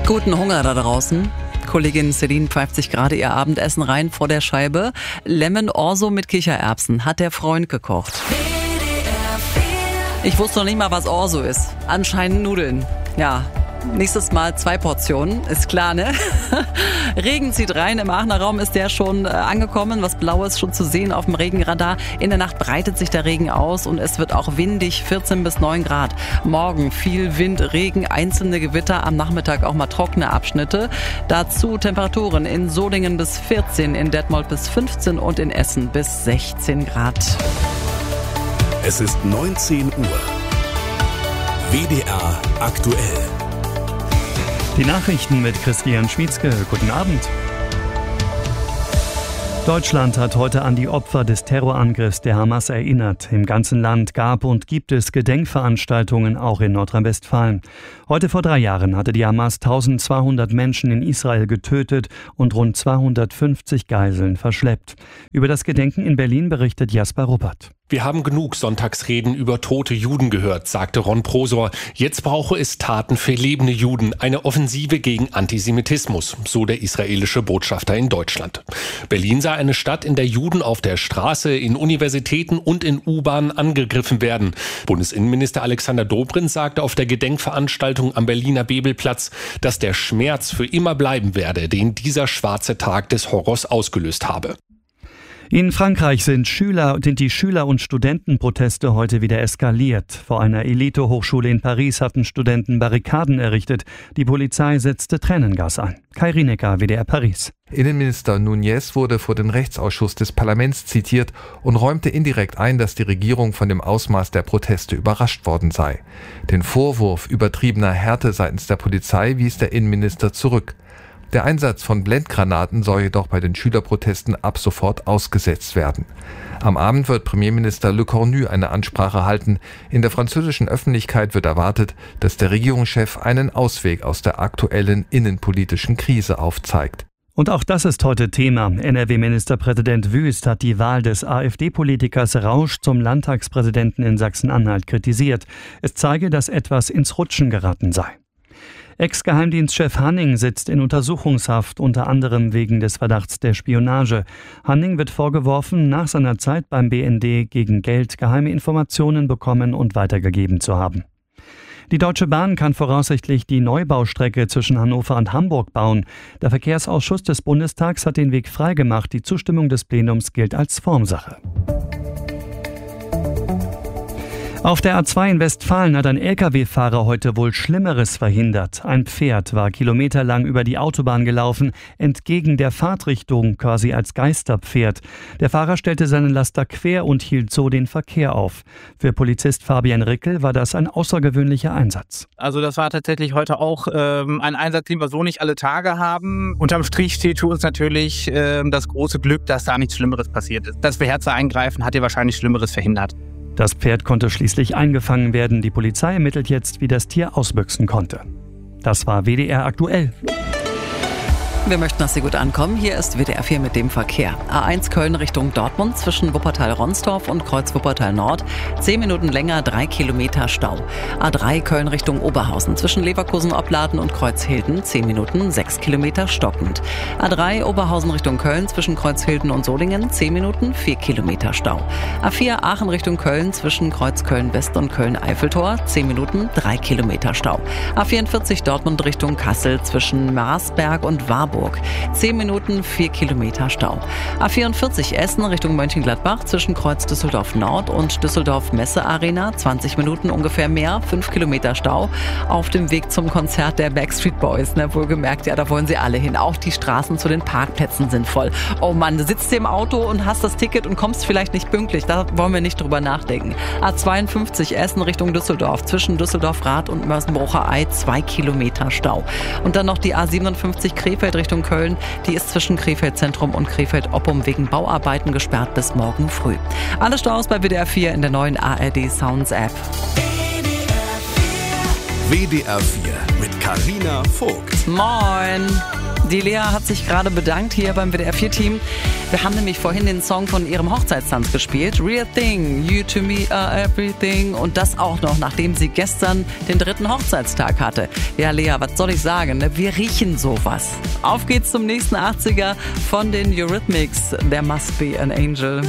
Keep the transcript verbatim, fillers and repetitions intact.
Guten Hunger da draußen. Kollegin Celine pfeift sich gerade ihr Abendessen rein vor der Scheibe. Lemon Orzo mit Kichererbsen hat der Freund gekocht. Ich wusste noch nicht mal, was Orzo ist. Anscheinend Nudeln. Ja, nächstes Mal zwei Portionen, ist klar, ne? Regen zieht rein, im Aachener Raum ist der schon äh, angekommen, was Blaues schon zu sehen auf dem Regenradar. In der Nacht breitet sich der Regen aus und es wird auch windig, vierzehn bis neun Grad. Morgen viel Wind, Regen, einzelne Gewitter, am Nachmittag auch mal trockene Abschnitte. Dazu Temperaturen in Solingen bis vierzehn, in Detmold bis fünfzehn und in Essen bis sechzehn Grad. Es ist neunzehn Uhr. W D R aktuell. Die Nachrichten mit Christian Schmietzke. Guten Abend. Deutschland hat heute an die Opfer des Terrorangriffs der Hamas erinnert. Im ganzen Land gab und gibt es Gedenkveranstaltungen, auch in Nordrhein-Westfalen. Heute vor drei Jahren hatte die Hamas eintausendzweihundert Menschen in Israel getötet und rund zweihundertfünfzig Geiseln verschleppt. Über das Gedenken in Berlin berichtet Jasper Ruppert. Wir haben genug Sonntagsreden über tote Juden gehört, sagte Ron Prosor. Jetzt brauche es Taten für lebende Juden, eine Offensive gegen Antisemitismus, so der israelische Botschafter in Deutschland. Berlin sei eine Stadt, in der Juden auf der Straße, in Universitäten und in U-Bahnen angegriffen werden. Bundesinnenminister Alexander Dobrindt sagte auf der Gedenkveranstaltung am Berliner Bebelplatz, dass der Schmerz für immer bleiben werde, den dieser schwarze Tag des Horrors ausgelöst habe. In Frankreich sind Schüler, sind die Schüler- und Studentenproteste heute wieder eskaliert. Vor einer Elite-Hochschule in Paris hatten Studenten Barrikaden errichtet. Die Polizei setzte Tränengas ein. Kai Rinecker, W D R Paris. Innenminister Nunez wurde vor den Rechtsausschuss des Parlaments zitiert und räumte indirekt ein, dass die Regierung von dem Ausmaß der Proteste überrascht worden sei. Den Vorwurf übertriebener Härte seitens der Polizei wies der Innenminister zurück. Der Einsatz von Blendgranaten soll jedoch bei den Schülerprotesten ab sofort ausgesetzt werden. Am Abend wird Premierminister Le Cornu eine Ansprache halten. In der französischen Öffentlichkeit wird erwartet, dass der Regierungschef einen Ausweg aus der aktuellen innenpolitischen Krise aufzeigt. Und auch das ist heute Thema. N R W-Ministerpräsident Wüst hat die Wahl des AfD-Politikers Rausch zum Landtagspräsidenten in Sachsen-Anhalt kritisiert. Es zeige, dass etwas ins Rutschen geraten sei. Ex-Geheimdienstchef Hanning sitzt in Untersuchungshaft, unter anderem wegen des Verdachts der Spionage. Hanning wird vorgeworfen, nach seiner Zeit beim B N D gegen Geld geheime Informationen bekommen und weitergegeben zu haben. Die Deutsche Bahn kann voraussichtlich die Neubaustrecke zwischen Hannover und Hamburg bauen. Der Verkehrsausschuss des Bundestags hat den Weg freigemacht. Die Zustimmung des Plenums gilt als Formsache. Auf der A zwei in Westfalen hat ein L K W-Fahrer heute wohl Schlimmeres verhindert. Ein Pferd war kilometerlang über die Autobahn gelaufen, entgegen der Fahrtrichtung, quasi als Geisterpferd. Der Fahrer stellte seinen Laster quer und hielt so den Verkehr auf. Für Polizist Fabian Rickel war das ein außergewöhnlicher Einsatz. Also das war tatsächlich heute auch ähm, ein Einsatz, den wir so nicht alle Tage haben. Unterm Strich steht für uns natürlich ähm, das große Glück, dass da nichts Schlimmeres passiert ist. Das Beherzer Eingreifen hat ja wahrscheinlich Schlimmeres verhindert. Das Pferd konnte schließlich eingefangen werden. Die Polizei ermittelt jetzt, wie das Tier ausbüchsen konnte. Das war W D R aktuell. Wir möchten, dass Sie gut ankommen. Hier ist W D R vier mit dem Verkehr. A eins Köln Richtung Dortmund zwischen Wuppertal-Ronsdorf und Kreuz Wuppertal-Nord. Zehn Minuten länger, drei Kilometer Stau. A drei Köln Richtung Oberhausen zwischen Leverkusen-Opladen und Kreuzhilden. Zehn Minuten, sechs Kilometer stockend. A drei Oberhausen Richtung Köln zwischen Kreuzhilden und Solingen. Zehn Minuten, vier Kilometer Stau. A vier Aachen Richtung Köln zwischen Kreuz Köln-West und Köln-Eiffeltor. Zehn Minuten, drei Kilometer Stau. A vierundvierzig Dortmund Richtung Kassel zwischen Marsberg und Warburg. zehn Minuten, vier Kilometer Stau. A vierundvierzig Essen Richtung Mönchengladbach zwischen Kreuz Düsseldorf Nord und Düsseldorf Messe Arena. zwanzig Minuten ungefähr mehr, fünf Kilometer Stau. Auf dem Weg zum Konzert der Backstreet Boys. Ne, wohlgemerkt, ja, da wollen sie alle hin. Auch die Straßen zu den Parkplätzen sind voll. Oh Mann, du sitzt hier im Auto und hast das Ticket und kommst vielleicht nicht pünktlich. Da wollen wir nicht drüber nachdenken. A zweiundfünfzig Essen Richtung Düsseldorf zwischen Düsseldorf-Rath und Mörsenbrucher Ei. zwei Kilometer Stau. Und dann noch die A siebenundfünfzig Krefeld Richtung Köln. Die ist zwischen Krefeld Zentrum und Krefeld Oppum wegen Bauarbeiten gesperrt bis morgen früh. Alle Staus bei W D R vier in der neuen A R D Sounds App. W D R vier mit Carina Vogt. Moin! Die Lea hat sich gerade bedankt hier beim W D R vier Team. Wir haben nämlich vorhin den Song von ihrem Hochzeitstanz gespielt. Real Thing, You to Me Are Everything. Und das auch noch, nachdem sie gestern den dritten Hochzeitstag hatte. Ja, Lea, was soll ich sagen? Ne? Wir riechen sowas. Auf geht's zum nächsten achtziger von den Eurythmics. There Must Be an Angel.